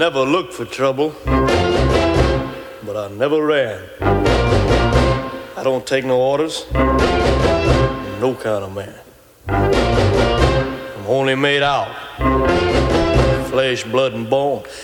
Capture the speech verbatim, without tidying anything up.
never looked for trouble, but I never ran. I don't take no orders, no kind of man. I'm only made out, flesh, blood, and bone.